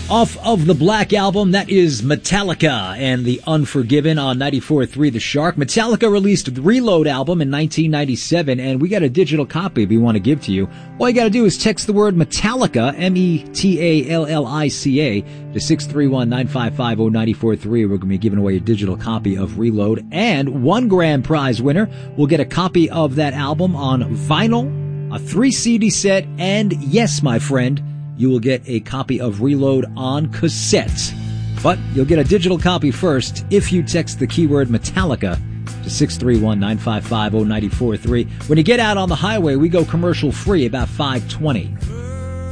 Off of the Black Album, that is Metallica and The Unforgiven on 94.3 The Shark. Metallica released the Reload album in 1997, and we got a digital copy if we want to give to you. All you got to do is text the word Metallica, Metallica, to 631-955-0943. We're going to be giving away a digital copy of Reload, and one grand prize winner will get a copy of that album on vinyl, a 3 CD set, and yes, my friend, you will get a copy of Reload on cassette. But you'll get a digital copy first if you text the keyword Metallica to 631-955-0943. When you get out on the highway, we go commercial free about 5:20.